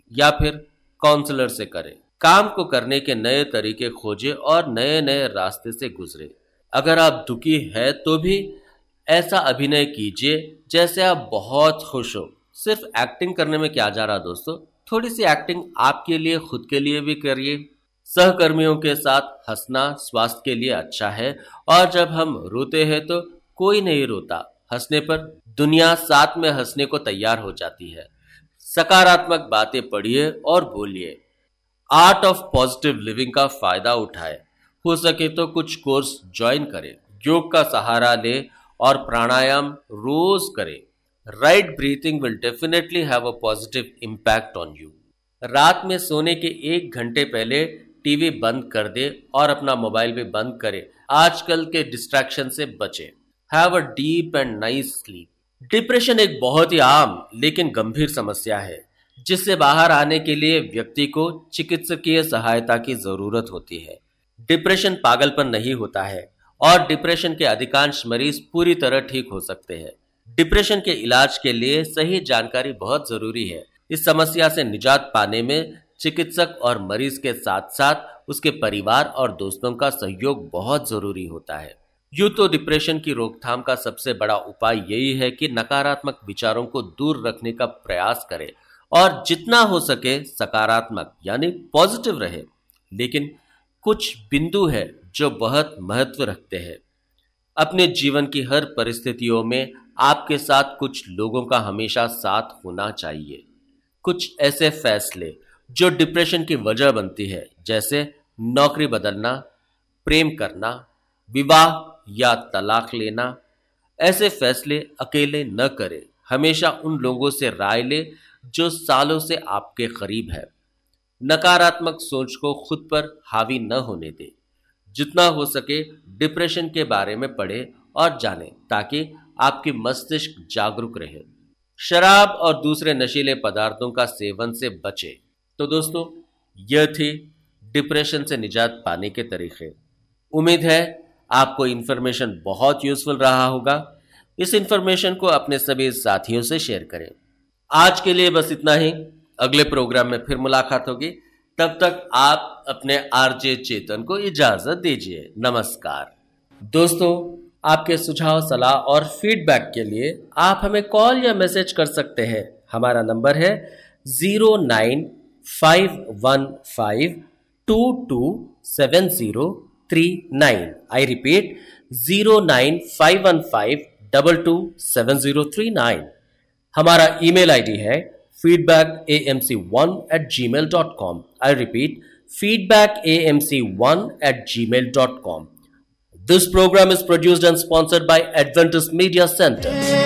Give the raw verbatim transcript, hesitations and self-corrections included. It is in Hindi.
या फिर काउंसलर से करें। काम को करने के नए तरीके खोजें और नए नए रास्ते से गुजरे। अगर आप दुखी है तो भी ऐसा अभिनय कीजिए जैसे आप बहुत खुश हो। सिर्फ एक्टिंग करने में क्या जा रहा दोस्तों, थोड़ी सी एक्टिंग आपके लिए, खुद के लिए भी करिए। सहकर्मियों के साथ हंसना स्वास्थ्य के लिए अच्छा है और जब हम रोते हैं तो कोई नहीं रोता, हंसने पर दुनिया साथ में हंसने को तैयार हो जाती है। सकारात्मक बातें पढ़िए और बोलिए। आर्ट ऑफ पॉजिटिव लिविंग का फायदा उठाए। हो सके तो कुछ कोर्स ज्वाइन करें, योग का सहारा ले और प्राणायाम रोज करें। Right breathing will definitely have a positive impact on you. रात में सोने के एक घंटे पहले टीवी बंद कर दे और अपना मोबाइल भी बंद करें। आजकल के डिस्ट्रैक्शन से बचे। Have a deep and nice sleep. Depression एक बहुत ही आम लेकिन गंभीर समस्या है जिससे बाहर आने के लिए व्यक्ति को चिकित्सकीय सहायता की जरूरत होती है। डिप्रेशन पागलपन नहीं होता है और डिप्रेशन के अधिकांश मरीज पूरी तरह ठीक हो सकते हैं। डिप्रेशन के इलाज के लिए सही जानकारी बहुत जरूरी है। इस समस्या से निजात पाने में चिकित्सक और मरीज के साथ साथ उसके परिवार और दोस्तों का सहयोग बहुत जरूरी होता है। यूं तो डिप्रेशन की रोकथाम का सबसे बड़ा उपाय यही है कि नकारात्मक विचारों को दूर रखने का प्रयास करें और जितना हो सके सकारात्मक यानी पॉजिटिव रहे। लेकिन कुछ बिंदु है जो बहुत महत्व रखते हैं। अपने जीवन की हर परिस्थितियों में आपके साथ कुछ लोगों का हमेशा साथ होना चाहिए। कुछ ऐसे फैसले जो डिप्रेशन की वजह बनती है, जैसे नौकरी बदलना, प्रेम करना, विवाह या तलाक लेना, ऐसे फैसले अकेले न करें। हमेशा उन लोगों से राय ले जो सालों से आपके करीब है। नकारात्मक सोच को खुद पर हावी न होने दें। जितना हो सके डिप्रेशन के बारे में पढ़ें और जानें ताकि आपकी मस्तिष्क जागरूक रहे। शराब और दूसरे नशीले पदार्थों का सेवन से बचें। तो दोस्तों, यह थी डिप्रेशन से निजात पाने के तरीके। उम्मीद है आपको इन्फॉर्मेशन बहुत यूजफुल रहा होगा। इस इन्फॉर्मेशन को अपने सभी साथियों से शेयर करें। आज के लिए बस इतना ही। अगले प्रोग्राम में फिर मुलाकात होगी। तब तक आप अपने आरजे चेतन को इजाजत दीजिए। नमस्कार दोस्तों, आपके सुझाव, सलाह और फीडबैक के लिए आप हमें कॉल या मैसेज कर सकते हैं। हमारा नंबर है zero nine five one five to to seven zero three nine. I repeat, zero nine five one five to to seven zero three nine. हमारा ईमेल आईडी है feedback a m c one at gmail dot com. I repeat, feedback a m c one at gmail dot com. This program is produced and sponsored by Adventist Media Center.